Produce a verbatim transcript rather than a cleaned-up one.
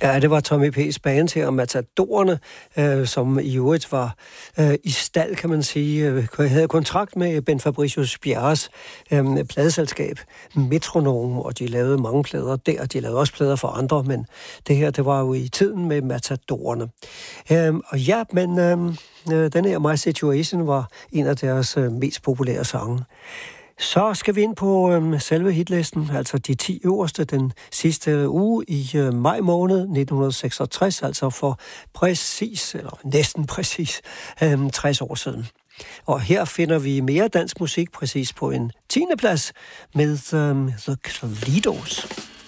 Ja, det var Tommy P's band her, Matadorerne, øh, som i øvrigt var øh, i stald, kan man sige. Øh, havde kontrakt med Ben Fabricius Bjerres øh, pladeselskab, Metronom, og de lavede mange plader der. De lavede også plader for andre, men det her, det var jo i tiden med Matadorerne. Øh, og ja, men øh, den her My Situation var en af deres øh, mest populære sange. Så skal vi ind på øhm, selve hitlisten, altså de ti øverste den sidste uge i øh, maj måned nitten seksogtres, altså for præcis, eller næsten præcis, øhm, tres år siden. Og her finder vi mere dansk musik præcis på en tiende plads med øhm, The Cledos.